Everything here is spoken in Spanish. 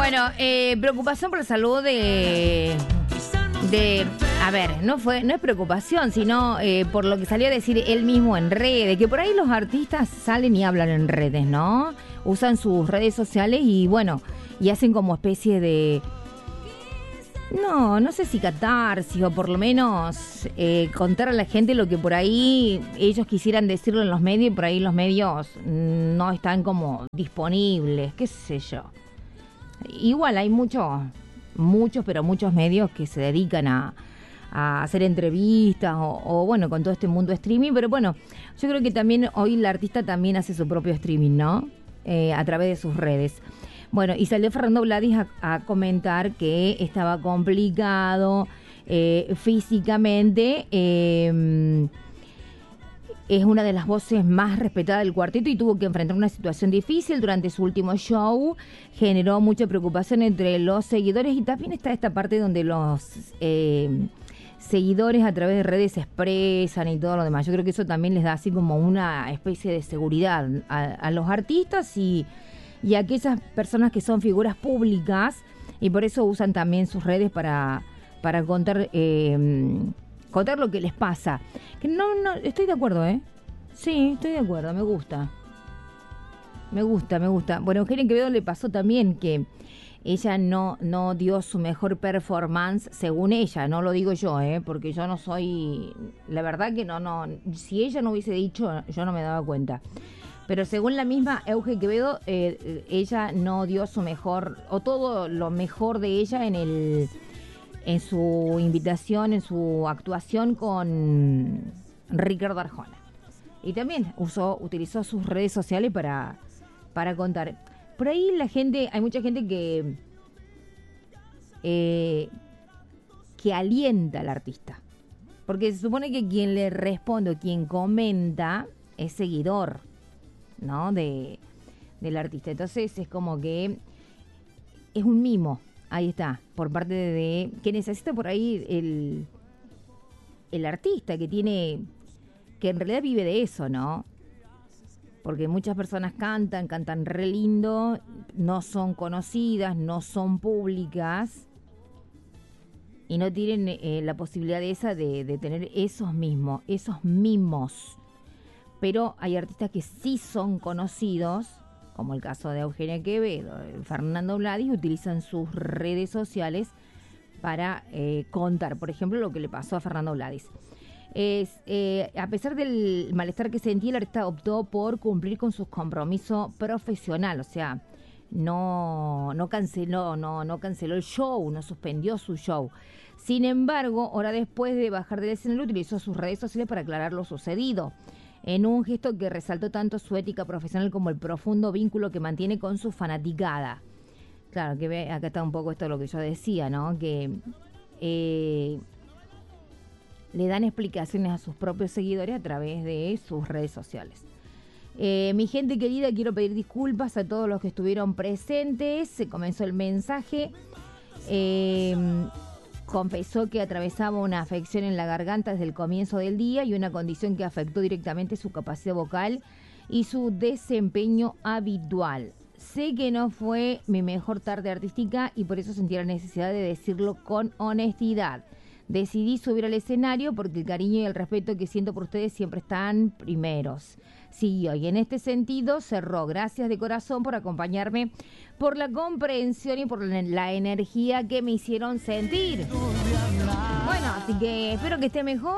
Bueno, preocupación por la salud a ver, no es preocupación, sino por lo que salió a decir él mismo en redes, que por ahí los artistas salen y hablan en redes, ¿no? Usan sus redes sociales y bueno, y hacen como especie de, no sé si catarsis o por lo menos contar a la gente lo que por ahí ellos quisieran decirlo en los medios y por ahí los medios no están como disponibles, qué sé yo. Igual hay muchos medios que se dedican a hacer entrevistas o bueno, con todo este mundo streaming, pero bueno, yo creo que también hoy el artista también hace su propio streaming, ¿no? A través de sus redes. Bueno, y salió Fernando Vladis a comentar que estaba complicado físicamente. Es una de las voces más respetadas del cuarteto y tuvo que enfrentar una situación difícil durante su último show. Generó mucha preocupación entre los seguidores y también está esta parte donde los seguidores a través de redes se expresan y todo lo demás. Yo creo que eso también les da así como una especie de seguridad a los artistas y a aquellas personas que son figuras públicas y por eso usan también sus redes para contar lo que les pasa. Que no, estoy de acuerdo, ¿eh? Sí, estoy de acuerdo, me gusta. Bueno, Eugenia Quevedo le pasó también que ella no dio su mejor performance, según ella, no lo digo yo, porque yo no soy, la verdad que no, si ella no hubiese dicho, yo no me daba cuenta. Pero según la misma Eugenia Quevedo, ella no dio su mejor, o todo lo mejor de ella en su invitación, en su actuación con Ricardo Arjona. Y también utilizó sus redes sociales para contar. Por ahí hay mucha gente que alienta al artista. Porque se supone que quien le responde, quien comenta, es seguidor, ¿no? Del artista. Entonces es como que es un mimo. Ahí está, por parte de que necesita por ahí el artista que en realidad vive de eso, ¿no? Porque muchas personas cantan re lindo, no son conocidas, no son públicas y no tienen la posibilidad de tener esos mimos. Pero hay artistas que sí son conocidos, como el caso de Eugenia Quevedo, Fernando Vladis, utilizan sus redes sociales para contar, por ejemplo, lo que le pasó a Fernando Vladis. A pesar del malestar que sentía, el artista optó por cumplir con su compromiso profesional, o sea, no canceló el show, no suspendió su show. Sin embargo, hora después de bajar del escenario, utilizó sus redes sociales para aclarar lo sucedido, en un gesto que resaltó tanto su ética profesional como el profundo vínculo que mantiene con su fanaticada. Claro, que acá está un poco esto de lo que yo decía, ¿no? Que le dan explicaciones a sus propios seguidores a través de sus redes sociales. Mi gente querida, quiero pedir disculpas a todos los que estuvieron presentes. Se comenzó el mensaje. Confesó que atravesaba una afección en la garganta desde el comienzo del día y una condición que afectó directamente su capacidad vocal y su desempeño habitual. Sé que no fue mi mejor tarde artística y por eso sentí la necesidad de decirlo con honestidad. Decidí subir al escenario porque el cariño y el respeto que siento por ustedes siempre están primeros. Siguió y en este sentido cerró. Gracias de corazón por acompañarme, por la comprensión y por la energía que me hicieron sentir. Bueno, así que espero que esté mejor.